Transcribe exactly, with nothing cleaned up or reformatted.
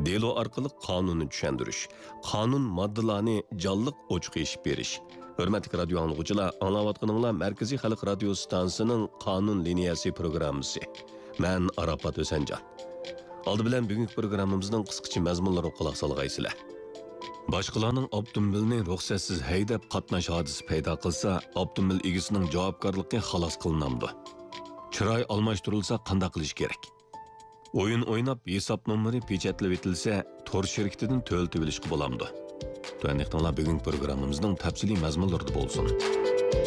delo orqali qonunni tushuntirish, qonun moddalarini jonliq ochiq eshib berish. Hurmatli radio anglovchilar, anglayotganinglar Markaziy xalq radio stansiyasining qonun liniyasi programmasi. Men Arafat O'sanjon. Oldi bilan bugungi programmamizning qisqacha mazmunlariga quloq solgaysizlar. Boshqalarning avtomobilni ruxsatsiz haydab qatnash hodisi paydo qilsa, avtomobil egasining javobgarligi xalos qilinadi. Chiroy almashtirilsa qanday qilish kerak? O'yin o'ynab hisob nomeri pechatlab etilsa, tor shirkatidan to'ltib olishga bo'lamdi. Tuanliqlar bugungi programmamizning tafsiliy mazmunlarida bo'lsin.